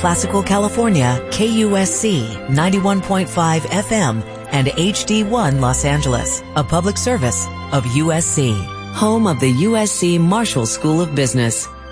Classical California, KUSC 91.5 FM, and HD1 Los Angeles, a public service of USC, home of the USC Marshall School of Business.